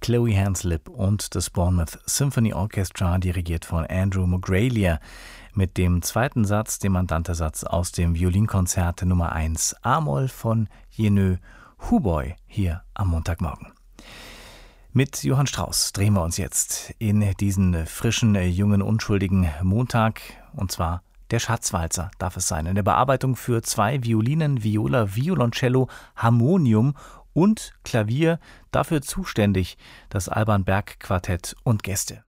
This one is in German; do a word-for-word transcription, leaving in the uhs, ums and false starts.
Chloe Hanslip und das Bournemouth Symphony Orchestra, dirigiert von Andrew Mogralia, mit dem zweiten Satz, dem Andante-Satz aus dem Violinkonzert Nummer eins A-Moll von Jenő Huboly, hier am Montagmorgen. Mit Johann Strauss drehen wir uns jetzt in diesen frischen, jungen, unschuldigen Montag, und zwar der Schatzwalzer darf es sein, in der Bearbeitung für zwei Violinen, Viola, Violoncello, Harmonium und Klavier, dafür zuständig das Alban Berg Quartett und Gäste.